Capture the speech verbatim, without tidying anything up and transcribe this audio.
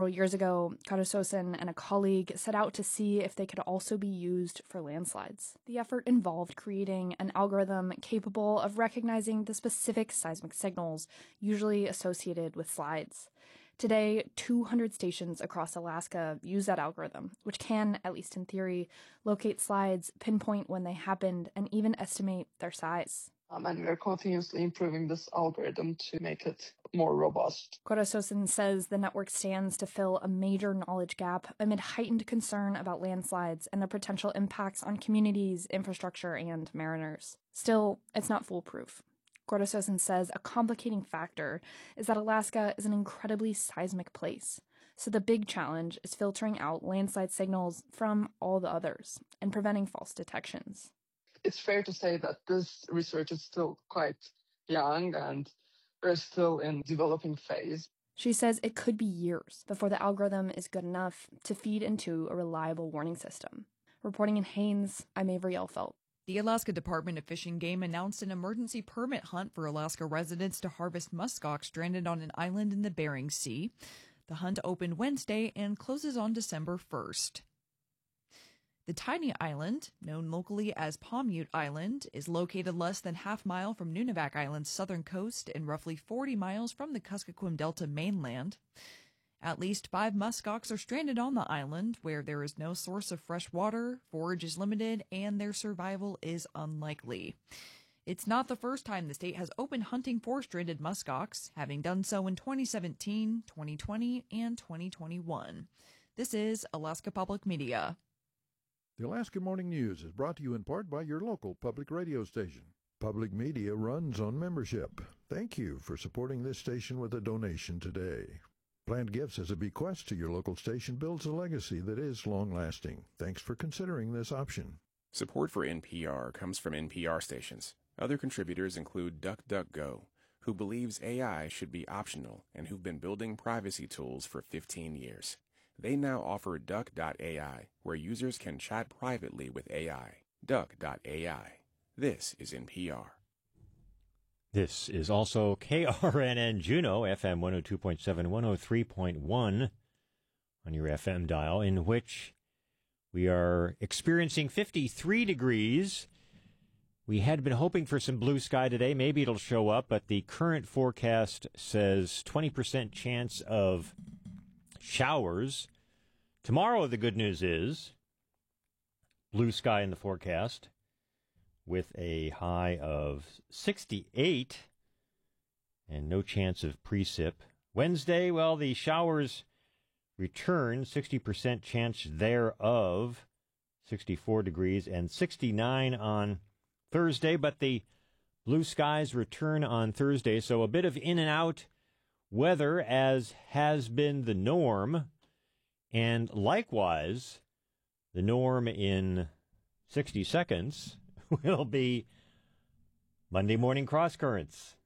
Several years ago, Karasosyn and a colleague set out to see if they could also be used for landslides. The effort involved creating an algorithm capable of recognizing the specific seismic signals usually associated with slides. Today, two hundred stations across Alaska use that algorithm, which can, at least in theory, locate slides, pinpoint when they happened, and even estimate their size. Um, and we're continuously improving this algorithm to make it more robust. Karasosyn says the network stands to fill a major knowledge gap amid heightened concern about landslides and their potential impacts on communities, infrastructure, and mariners. Still, it's not foolproof. Karasosyn says a complicating factor is that Alaska is an incredibly seismic place. So the big challenge is filtering out landslide signals from all the others and preventing false detections. It's fair to say that this research is still quite young and we're still in developing phase. She says it could be years before the algorithm is good enough to feed into a reliable warning system. Reporting in Haines, I'm Avery Elfelt. The Alaska Department of Fish and Game announced an emergency permit hunt for Alaska residents to harvest muskox stranded on an island in the Bering Sea. The hunt opened Wednesday and closes on December first. The tiny island, known locally as Pahmute Island, is located less than half mile from Nunivak Island's southern coast and roughly forty miles from the Kuskokwim Delta mainland. At least five muskox are stranded on the island, where there is no source of fresh water, forage is limited, and their survival is unlikely. It's not the first time the state has opened hunting for stranded muskox, having done so in twenty seventeen, twenty twenty, and twenty twenty-one. This is Alaska Public Media. The Alaska Morning News is brought to you in part by your local public radio station. Public media runs on membership. Thank you for supporting this station with a donation today. Planned gifts as a bequest to your local station builds a legacy that is long-lasting. Thanks for considering this option. Support for N P R comes from N P R stations. Other contributors include DuckDuckGo, who believes A I should be optional and who've been building privacy tools for fifteen years. They now offer Duck dot A I, where users can chat privately with A I. Duck dot A I. This is N P R. This is also K R N N Juneau, F M one oh two point seven, one oh three point one on your F M dial, in which we are experiencing fifty-three degrees. We had been hoping for some blue sky today. Maybe it'll show up, but the current forecast says twenty percent chance of showers. Tomorrow, the good news is blue sky in the forecast with a high of sixty-eight and no chance of precip. Wednesday, well, the showers return, sixty percent chance thereof, sixty-four degrees, and sixty-nine on Thursday, but the blue skies return on Thursday, so a bit of in and out weather, as has been the norm, and likewise, the norm in sixty seconds will be Monday morning cross currents.